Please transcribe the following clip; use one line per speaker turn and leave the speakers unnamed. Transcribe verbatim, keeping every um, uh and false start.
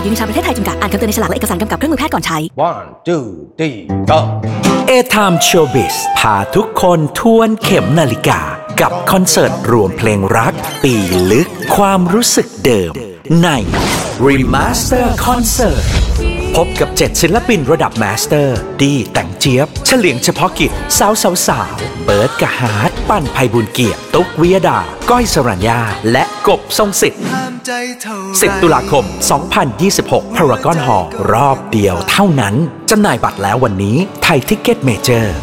ยูนิชาประเทศไทยจำกัดอ่านคำเตือนในฉลากและเอกสารกำกับเครื่องมือแพทย์ก่อนใช้
one two three go
A-Time Showbiz พาทุกคนทวนเข็มนาฬิกากับคอนเสิร์ตรวมเพลงรักปีลึกความรู้สึกเดิมใน Remaster Concert พบกับเจ็ดศิลปินระดับมาสเตอร์ดีแต่งเจี๊ยบเฉลียงเฉพาะกิจสาวสาวสาวเบิร์ดกะฮาร์ดปั้นไพบุญเกียรติตุ๊กวิยดาก้อยสรัญญาและกบทรงสิทธิ์สิบตุลาคมสองพันยี่สิบหก Paragon Hall รอบเดียวเท่านั้นจำหน่ายบัตรแล้ววันนี้ไทยทิกเก็ตเมเจอร์